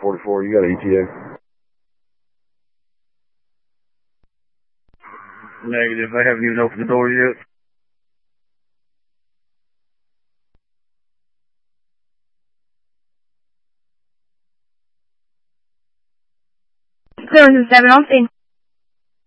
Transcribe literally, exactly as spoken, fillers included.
forty-four, you got an E T A? Negative, I haven't even opened the door yet. zero seven on scene.